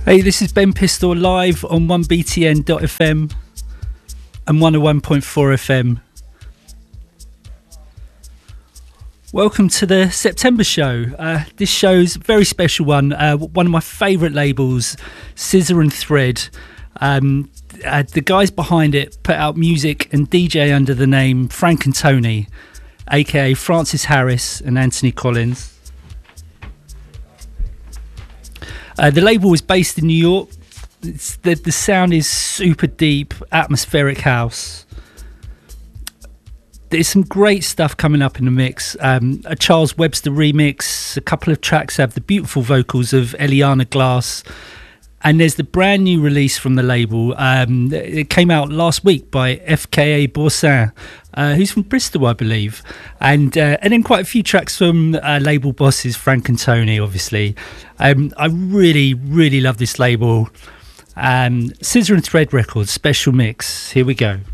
Hey, this is Ben Pistol live on 1BTN.fm and 101.4 FM. Welcome to the September show. This show's a very special one. One of my favourite labels, Scissor and Thread. The guys behind it put out music and DJ under the name Frank and Tony, aka Francis Harris and Anthony Collins. The label is based in New York. The sound is super deep, atmospheric house. There's some great stuff coming up in the mix. A Charles Webster remix. A couple of tracks have the beautiful vocals of Eliana Glass. And there's the brand new release from the label. It came out last week by FKA Boursin, who's from Bristol, I believe. And then quite a few tracks from label bosses, Frank and Tony, obviously. I really, really love this label. Scissor and Thread Records, special mix. Here we go.